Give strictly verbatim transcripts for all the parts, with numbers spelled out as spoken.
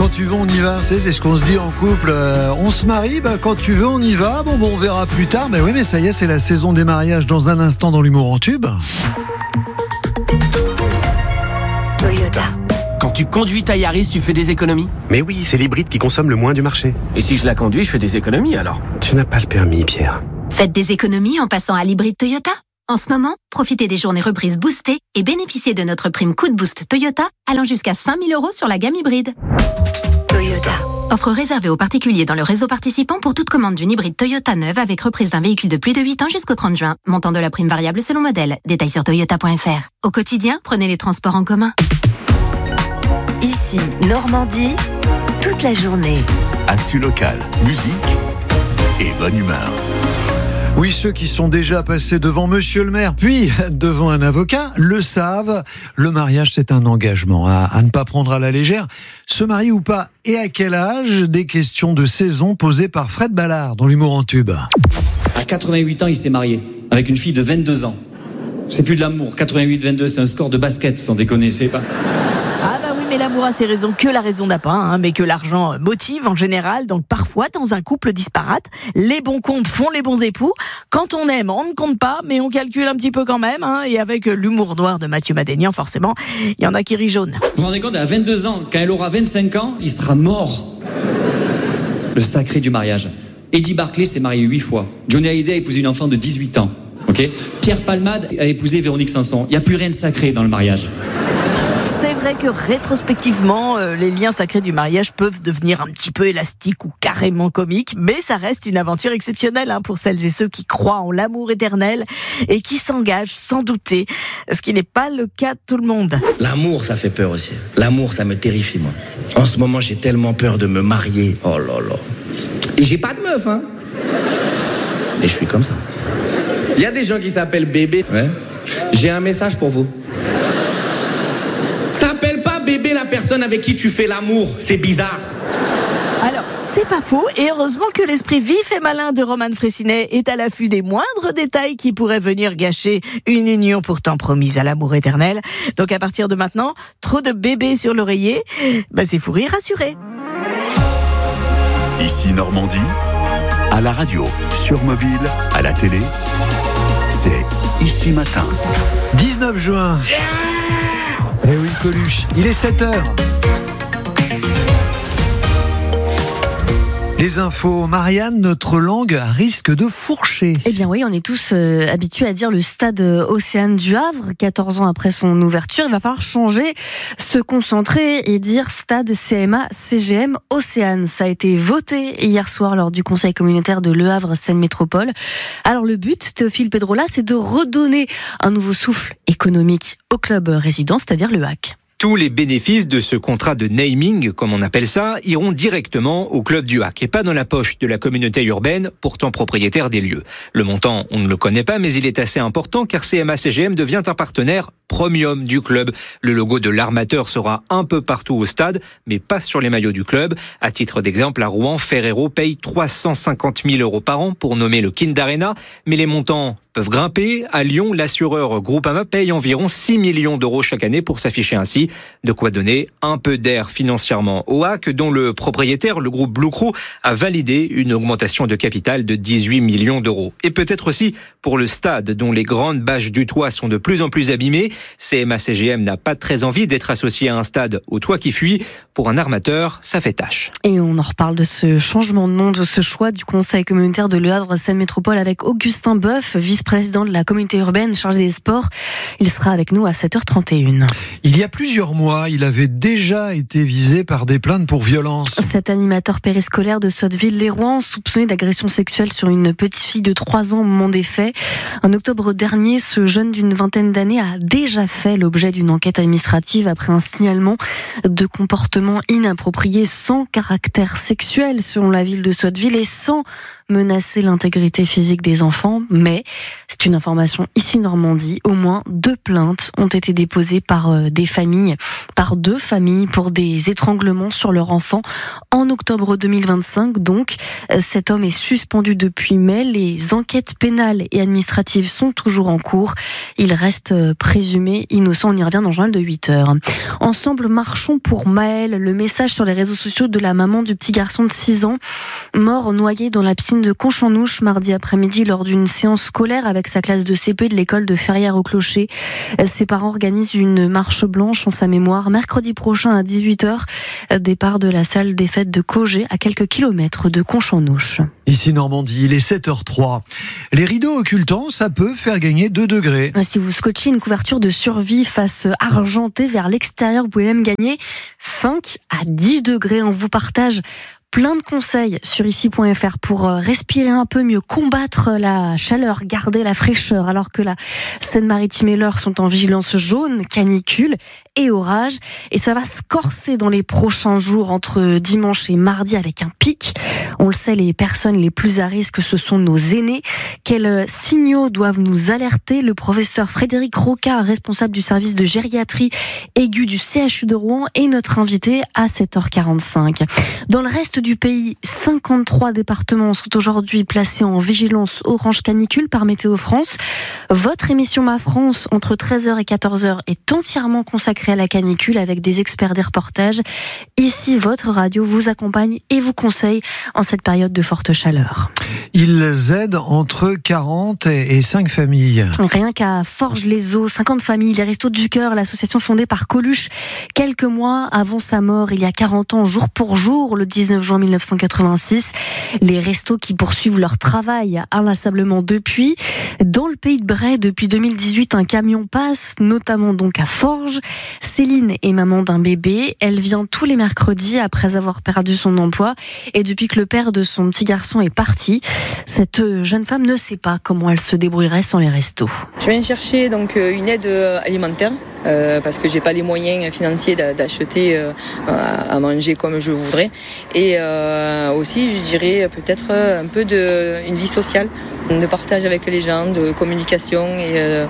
Quand tu veux, on y va. C'est, c'est ce qu'on se dit en couple. Euh, on se marie, bah, quand tu veux, on y va. Bon, bon, on verra plus tard. Mais oui, mais ça y est, c'est la saison des mariages dans un instant dans l'humour en tube. Toyota. Quand tu conduis ta Yaris, tu fais des économies? Mais oui, c'est l'hybride qui consomme le moins du marché. Et si je la conduis, je fais des économies alors? Tu n'as pas le permis, Pierre. Faites des économies en passant à l'hybride Toyota. En ce moment, profitez des journées reprises boostées et bénéficiez de notre prime coup de boost Toyota allant jusqu'à cinq mille euros sur la gamme hybride. Toyota. Offre réservée aux particuliers dans le réseau participant pour toute commande d'une hybride Toyota neuve avec reprise d'un véhicule de plus de huit ans jusqu'au trente juin. Montant de la prime variable selon modèle. Détails sur toyota point f r. Au quotidien, prenez les transports en commun. Ici, Normandie, toute la journée. Actu locale, musique et bonne humeur. Oui, ceux qui sont déjà passés devant monsieur le maire, puis devant un avocat, le savent. Le mariage, c'est un engagement à, à ne pas prendre à la légère. Se marier ou pas, et à quel âge? Des questions de saison posées par Fred Ballard dans l'humour en tube. À quatre-vingt-huit ans, il s'est marié avec une fille de vingt-deux ans. C'est plus de l'amour. quatre-vingt-huit vingt-deux, c'est un score de basket, sans déconner, c'est pas... Ah bah oui, mais l'amour a ses raisons que la raison n'a pas, hein, mais que l'argent motive en général. Donc parfois, dans un couple disparate, les bons comptes font les bons époux. Quand on aime, on ne compte pas, mais on calcule un petit peu quand même. Hein, et avec l'humour noir de Mathieu Madénian, forcément, il y en a qui rient jaune. Vous vous rendez compte, à vingt-deux ans, quand elle aura vingt-cinq ans, il sera mort. Le sacré du mariage. Eddie Barclay s'est marié huit fois. Johnny Hallyday a épousé une enfant de dix-huit ans. Okay. Pierre Palmade a épousé Véronique Sanson. Il n'y a plus rien de sacré dans le mariage. C'est vrai que rétrospectivement, euh, les liens sacrés du mariage peuvent devenir un petit peu élastiques ou carrément comiques, mais ça reste une aventure exceptionnelle hein, pour celles et ceux qui croient en l'amour éternel et qui s'engagent sans douter, ce qui n'est pas le cas de tout le monde. L'amour, ça fait peur aussi. L'amour, ça me terrifie, moi. En ce moment, j'ai tellement peur de me marier. Oh là là. Et j'ai pas de meuf, hein. Et je suis comme ça. Il y a des gens qui s'appellent bébé. Ouais. J'ai un message pour vous. T'appelles pas bébé la personne avec qui tu fais l'amour. C'est bizarre. Alors, c'est pas faux, et heureusement que l'esprit vif et malin de Roman Frécinet est à l'affût des moindres détails qui pourraient venir gâcher une union pourtant promise à l'amour éternel. Donc à partir de maintenant, trop de bébés sur l'oreiller, bah c'est fou rire rassuré. Ici Normandie, à la radio, sur mobile, à la télé, c'est Ici Matin. dix-neuf juin. Yeah Eh oui, Coluche, il est sept heures. Les infos, Marianne, notre langue risque de fourcher. Eh bien oui, on est tous euh, habitués à dire le stade Océane du Havre, quatorze ans après son ouverture. Il va falloir changer, se concentrer et dire stade C M A C G M Océane. Ça a été voté hier soir lors du conseil communautaire de Le Havre Seine Métropole. Alors le but, Théophile Pedrola, c'est de redonner un nouveau souffle économique au club résident, c'est-à-dire le H A C. Tous les bénéfices de ce contrat de naming, comme on appelle ça, iront directement au club du H A C et pas dans la poche de la communauté urbaine, pourtant propriétaire des lieux. Le montant, on ne le connaît pas, mais il est assez important car C M A C G M devient un partenaire premium du club. Le logo de l'armateur sera un peu partout au stade, mais pas sur les maillots du club. À titre d'exemple, à Rouen, Ferrero paye trois cent cinquante mille euros par an pour nommer le Kind Arena, mais les montants peuvent grimper. À Lyon, l'assureur Groupama paye environ six millions d'euros chaque année pour s'afficher ainsi. De quoi donner un peu d'air financièrement au H A C, dont le propriétaire, le groupe Blue Crew, a validé une augmentation de capital de dix-huit millions d'euros. Et peut-être aussi pour le stade, dont les grandes bâches du toit sont de plus en plus abîmées. C M A C G M n'a pas très envie d'être associé à un stade au toit qui fuit. Pour un armateur, ça fait tâche. Et on en reparle de ce changement de nom, de ce choix du conseil communautaire de Le Havre Seine Métropole avec Augustin Boeuf, vice-président de la communauté urbaine chargé des sports. Il sera avec nous à sept heures trente et une. Il y a plusieurs mois, il avait déjà été visé par des plaintes pour violence. Cet animateur périscolaire de Sotteville-les-Rouen, soupçonné d'agression sexuelle sur une petite fille de trois ans au moment des faits. En octobre dernier, ce jeune d'une vingtaine d'années a déjà fait l'objet d'une enquête administrative après un signalement de comportement inapproprié sans caractère sexuel selon la ville de Sotteville et sans menacer l'intégrité physique des enfants, mais c'est une information ici Normandie, au moins deux plaintes ont été déposées par des familles, par deux familles pour des étranglements sur leur enfant en octobre deux mille vingt-cinq. Donc, cet homme est suspendu depuis mai. Les enquêtes pénales et administratives sont toujours en cours. Il reste présumé innocent. On y revient dans le journal de huit heures. Ensemble, marchons pour Maël. Le message sur les réseaux sociaux de la maman du petit garçon de six ans, mort noyé dans la piscine de Conche-en-Ouche mardi après-midi lors d'une séance scolaire avec sa classe de C P de l'école de Ferrières-au-Clocher. Ses parents organisent une marche blanche en sa mémoire mercredi prochain à dix-huit heures. Départ de la salle des fêtes de Cogé à quelques kilomètres de Conche-en-Ouche. Ici Normandie, il est sept heures trois. Les rideaux occultants, ça peut faire gagner deux degrés. Si vous scotchez une couverture de survie face argentée vers l'extérieur, vous pouvez même gagner cinq à dix degrés. On vous partage plein de conseils sur ici point f r pour respirer un peu mieux, combattre la chaleur, garder la fraîcheur, alors que la Seine-Maritime et l'Eure sont en vigilance jaune, canicule et orage. Et ça va se corser dans les prochains jours entre dimanche et mardi avec un pic. On le sait, les personnes les plus à risque, ce sont nos aînés. Quels signaux doivent nous alerter? Le professeur Frédéric Roca, responsable du service de gériatrie aiguë du C H U de Rouen, est notre invité à sept heures quarante-cinq. Dans le reste du pays, cinquante-trois départements sont aujourd'hui placés en vigilance orange canicule par Météo France. Votre émission Ma France, entre treize heures et quatorze heures, est entièrement consacrée à la canicule avec des experts des reportages. Ici, votre radio vous accompagne et vous conseille en cette période de forte chaleur. Ils aident entre quarante et cinq familles. Rien qu'à Forges-les-Eaux, cinquante familles, les Restos du Cœur, l'association fondée par Coluche quelques mois avant sa mort, il y a quarante ans, jour pour jour, le dix-neuf juin mille neuf cent quatre-vingt-six. Les restos qui poursuivent leur travail inlassablement depuis. Dans le pays de Bray, depuis deux mille dix-huit, un camion passe, notamment donc à Forges. Céline est maman d'un bébé. Elle vient tous les mercredis après avoir perdu son emploi. Et depuis que le père de son petit garçon est parti, cette jeune femme ne sait pas comment elle se débrouillerait sans les restos. Je viens chercher donc une aide alimentaire. Euh, parce que j'ai pas les moyens financiers d'acheter euh, à manger comme je voudrais, et euh, aussi je dirais peut-être un peu de une vie sociale, de partage avec les gens, de communication, et, euh,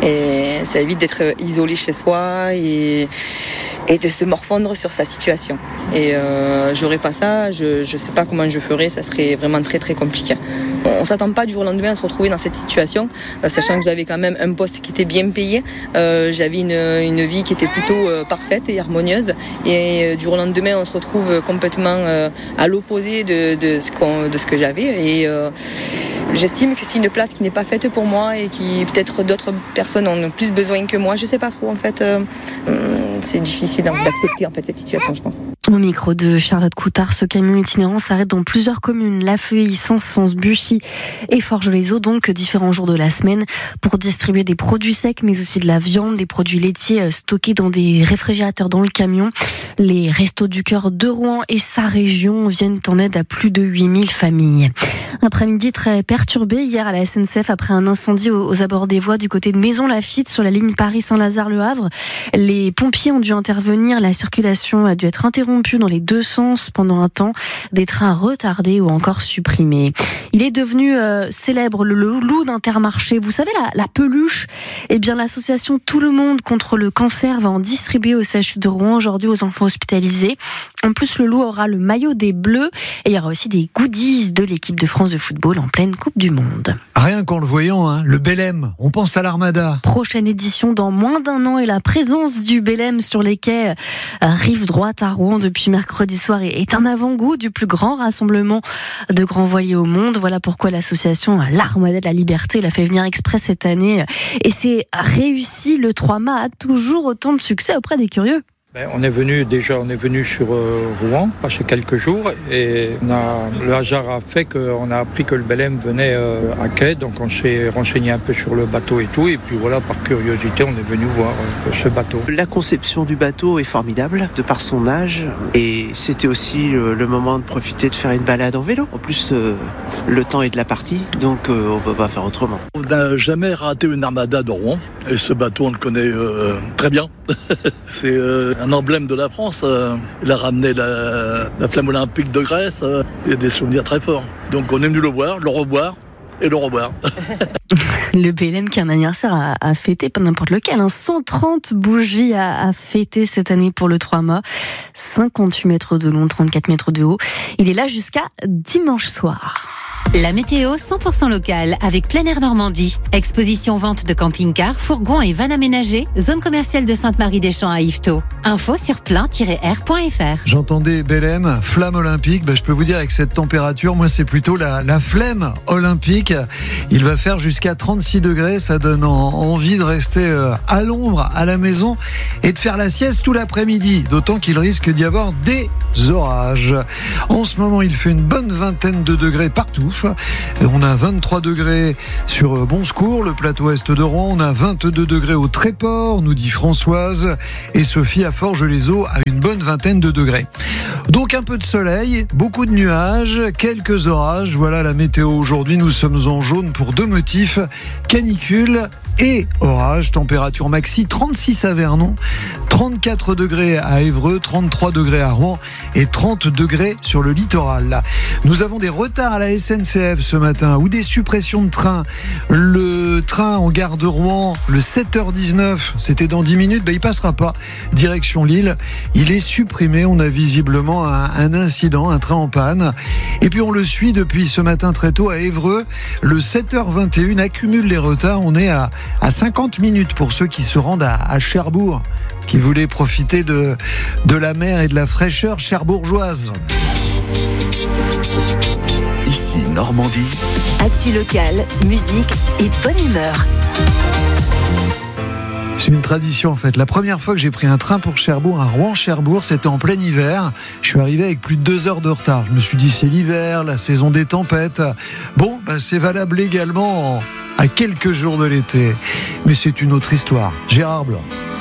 et ça évite d'être isolé chez soi et, et de se morfondre sur sa situation. Et euh, j'aurais pas ça, je je sais pas comment je ferais, ça serait vraiment très très compliqué. On s'attend pas du jour au lendemain à se retrouver dans cette situation, euh, sachant que j'avais quand même un poste qui était bien payé, euh, j'avais une, une vie qui était plutôt euh, parfaite et harmonieuse, et euh, du jour au lendemain on se retrouve complètement euh, à l'opposé de, de, ce qu'on, de ce que j'avais, et euh, j'estime que c'est une place qui n'est pas faite pour moi et qui peut-être d'autres personnes en ont plus besoin que moi, je sais pas trop en fait, euh, c'est difficile hein, d'accepter en fait cette situation, je pense. Au micro de Charlotte Coutard, ce camion itinérant s'arrête dans plusieurs communes, La Feuille, Saint-Saëns, Buchy et Forges-les-Eaux, donc différents jours de la semaine, pour distribuer des produits secs, mais aussi de la viande, des produits laitiers stockés dans des réfrigérateurs dans le camion. Les Restos du Cœur de Rouen et sa région viennent en aide à plus de huit mille familles. Après-midi très perturbé hier à la S N C F après un incendie aux abords des voies du côté de Maison-Lafitte sur la ligne Paris-Saint-Lazare-Le Havre. Les pompiers ont dû intervenir, la circulation a dû être interrompue dans les deux sens pendant un temps, des trains retardés ou encore supprimés. Il est devenu euh, célèbre, le loup d'Intermarché. Vous savez, la, la peluche, eh bien l'association Tout le monde contre le cancer va en distribuer au C H U de Rouen aujourd'hui aux enfants hospitalisés. En plus, le loup aura le maillot des Bleus et il y aura aussi des goodies de l'équipe de France de football en pleine Coupe du Monde. Rien qu'en le voyant, hein, le Belém, on pense à l'Armada. Prochaine édition dans moins d'un an et la présence du Belém sur les quais euh, rive droite à Rouen depuis mercredi soir est un avant-goût du plus grand rassemblement de grands voiliers au monde. Voilà pourquoi l'association L'Armada de la Liberté l'a fait venir exprès cette année. Et c'est réussi, le trois mâts a toujours autant de succès auprès des curieux. Ben, on est venu déjà, on est venu sur euh, Rouen, passer quelques jours, et on a, le hasard a fait qu'on a appris que le Belém venait euh, à quai, donc on s'est renseigné un peu sur le bateau et tout, et puis voilà, par curiosité, on est venu voir euh, ce bateau. La conception du bateau est formidable, de par son âge, et c'était aussi le, le moment de profiter de faire une balade en vélo. En plus, euh, le temps est de la partie, donc euh, on peut pas faire autrement. On n'a jamais raté une armada de Rouen, et ce bateau, on le connaît euh, très bien. C'est euh, un emblème de la France. Euh, il a ramené la, la flamme olympique de Grèce. Euh, il y a des souvenirs très forts. Donc on est venu le voir, le revoir et le revoir. Le B L M qui a un anniversaire à, à fêter, pas n'importe lequel. Hein. cent trente bougies à, à fêter cette année pour le trois mâts. cinquante-huit mètres de long, trente-quatre mètres de haut. Il est là jusqu'à dimanche soir. La météo cent pour cent locale avec Plein Air Normandie. Exposition vente de camping-cars, fourgons et vannes aménagées. Zone commerciale de Sainte-Marie-des-Champs à Yvetot. Info sur plein tiret r point f r. J'entendais B L M, flamme olympique. Ben, je peux vous dire avec cette température, moi c'est plutôt la, la flemme olympique. Il va faire jusqu'à trente-six degrés. Ça donne en, envie de rester euh, à l'ombre à la maison et de faire la sieste tout l'après-midi. D'autant qu'il risque d'y avoir des orages. En ce moment, il fait une bonne vingtaine de degrés partout. On a vingt-trois degrés sur Bonsecours, le plateau est de Rouen. On a vingt-deux degrés au Tréport, nous dit Françoise. Et Sophie à Forges-les-Eaux a une bonne vingtaine de degrés. Donc un peu de soleil, beaucoup de nuages, quelques orages. Voilà la météo aujourd'hui. Nous sommes en jaune pour deux motifs, canicule et orage. Température maxi trente-six à Vernon, trente-quatre degrés à Évreux, trente-trois degrés à Rouen et trente degrés sur le littoral. Nous avons des retards à la S N C F ce matin ou des suppressions de trains. Le train en gare de Rouen, le sept heures dix-neuf, c'était dans dix minutes, ben il passera pas. Direction Lille, il est supprimé. On a visiblement un, un incident, un train en panne. Et puis on le suit depuis ce matin très tôt à Évreux. Le sept heures vingt et une accumule les retards. On est à à cinquante minutes pour ceux qui se rendent à, à Cherbourg, qui voulaient profiter de, de la mer et de la fraîcheur cherbourgeoise. Ici Normandie. Actu locale, musique et bonne humeur. C'est une tradition en fait. La première fois que j'ai pris un train pour Cherbourg, à Rouen-Cherbourg, c'était en plein hiver. Je suis arrivé avec plus de deux heures de retard. Je me suis dit c'est l'hiver, la saison des tempêtes. Bon, bah, c'est valable également en à quelques jours de l'été. Mais c'est une autre histoire. Gérard Blanc.